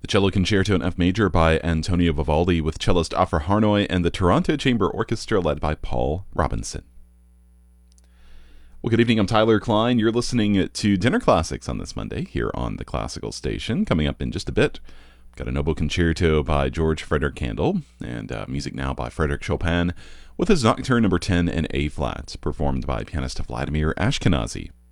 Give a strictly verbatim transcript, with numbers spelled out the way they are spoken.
The Cello Concerto in F Major by Antonio Vivaldi with cellist Afra Harnoy and the Toronto Chamber Orchestra led by Paul Robinson. Well, good evening. I'm Tyler Klein. You're listening to Dinner Classics on this Monday here on the Classical Station. Coming up in just a bit, got a Noble Concerto by George Frederick Handel and uh, music now by Frédéric Chopin with his Nocturne number ten in A-flat, performed by pianist Vladimir Ashkenazy.